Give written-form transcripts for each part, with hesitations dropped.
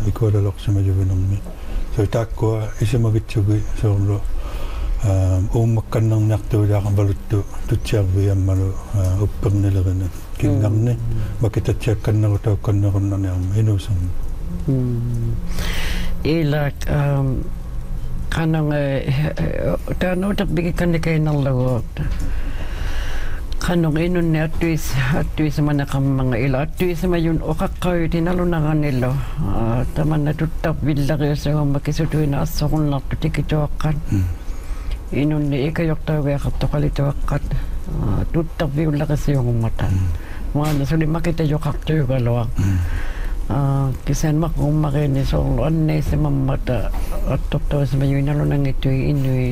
ikualalorsimajuvinermi so taakkua isimagitsugi soorlu uummakkannerniartuulaaqavaluttu tutsiarviammalu uppernilerina kingarni makitatsiakkannerutaukkannerunnerniarma inuusermi ilak kanang tanuutarpikikkannikainerlaguut kanong inunni attuisamanaqammanga ila attuisamayun oqaqqayutinalunaqanillu tamanna tuttarvillariusugamma kisutuina assorunnartu tikituaqqat inunni ikajortaugiaqartoqalituaqqat tuttarviullaqisiugummata maana suli makitajoqartuyugaluaq kisan maqummarini soorlu anneisimmammata attortausimayuinalunangittui inuit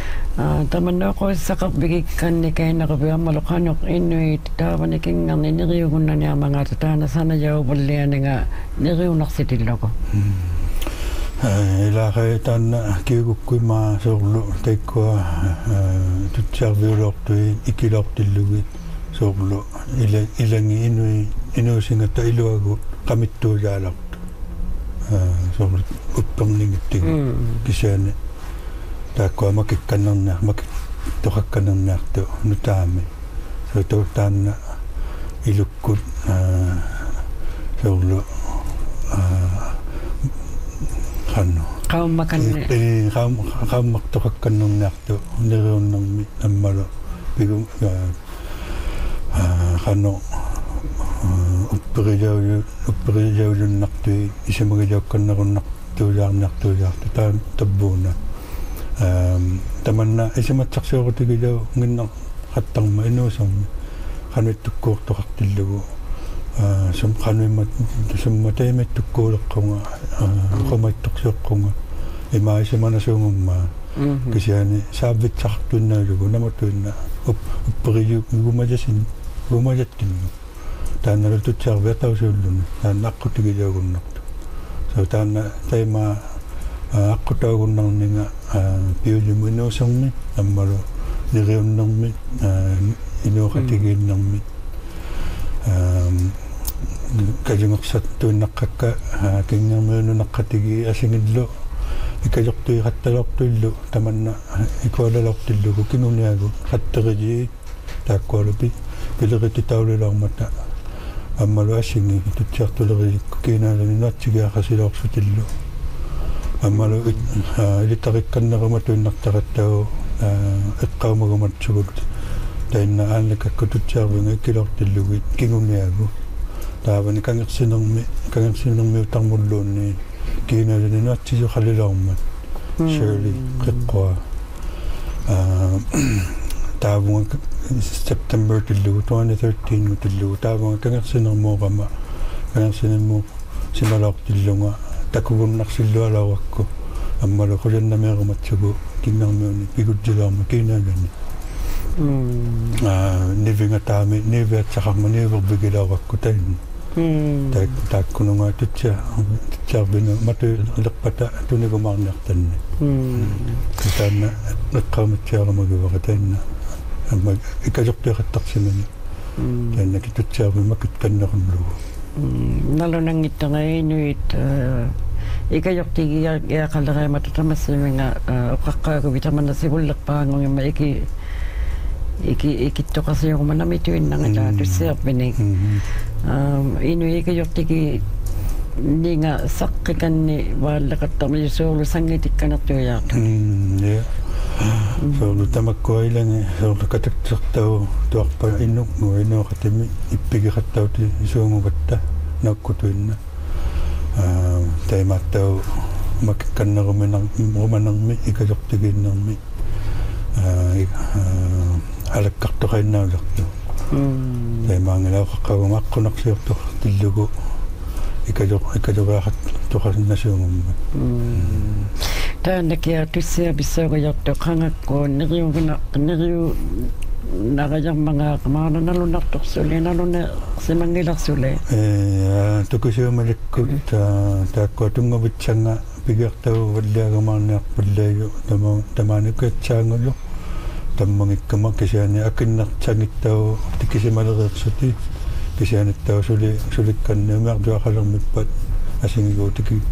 tamannoqoissaqarpikikkannikainerviammalu inuit taavanikingarni niriugunnaniarmangaata taana sanajauvallianinga niriunarsitillugu ilaaqa taanna kiugukkuimaa soorlu taikkua tutsiarviulortui ikilortillugi soorlu ilangi inuusingata iluagu qamittuujaalartu soorlu upperningittigi kisiani taakkua makiktoqakkannerniartu nutaami so taanna ilukkut soorlu qannu qaummaktoqakkannerniartu niriunnermi ammalu pigu qannu upperijaulunnartui isimagijaukkannеруnnartuulaarniartuulaartu taan tabbuuna tamanna isimatsarsiorutigilau nginner qattarma inuusermi qanuittukkuortoqartillugu sum qanuimmat summa taimittukkuuleqqunga qumaittorsiuqqunga ima isimanasuungumma kisiani saavvitsaqartunnaalugu namatuinna upperijugumajasin gumajattinnu taannalu tutsiarviatausuulluni taanna aqqutigilagunnartu so taanna taima aqqutaugunnarninga piujumu inuusermi ammalu niriunnermi inuuqatigiinnermi kajungersattuinnaqqakka kingermiununaqqatigi asingillu ikajortuiqattalortuillu tamanna ikualalortillugu kinuniagu qatteriji taakkualupi pilerititaululaarmata ammalu asingi tutsiartulerikku kiinaalani naatsigiaqasiloorsutillu ammalu ilitarikkannerimattuinnartaqattau eqqaumagumatsugut tainna aanlikakku tutsiarvinga ikkilortilluguit kinguniagu taavani kangersinermi utarmulluunni kiinaalani naatsisuqalilaarmat Shirley qiqqua taavunga September tillugu 2013 tillugu taavunga kangersinermuuqama kangersinermu simalaortillunga takugunnarsillualauakku ammalu quliannamiarumatsugu kingarmiuni pigutjilaarma kiinaalani nivinga taami niviatsaqarma nivervigilaavakku tainna taakkununga tutsiarvinu matuileqqata tunigumaarniartanni taanna eqqaumatsiaramagivara tainna amma ikajortiqattarsimani taanna kitutsiarvimakit kannerunlugu nalunangittangainuit ikajortigiaqallereimata tamassiminga oqaqqaaguvitamanna sivullerpaangungimma ikittoqasiuguma namituinnangata tussiarpinik inu ikajortigi ninga saqqikanni vaallaqattarmi soorlu sangitikkanertuiaartu soorlu tamakkuailangi soorlu kataksertau tuarpa innukmu inuoqatimi ippigiqattauti isuungugatta nakkutuinna taimattau makikkannerumanermi ikajortigiinnermi alakkartoqainnaulertu taimaangilauqaqqaguma aqunarsiortortillugu ikajoriaqattoqasinasuungumma taannakia tussiapissaugajortu qangakku neriu naqajarmangaaqamaana nalunartorsuli naluna simangilarsuli tukusiumalikkut taakkua tungavitsanga pigiartau valliagamaarniarpallayu tamaanikatsaangulu tammangikkamak kisiani akinnartsangittau tikisimaleriqsuti kisianittau sulikkanni umiartuaqalermippat asingiguutiki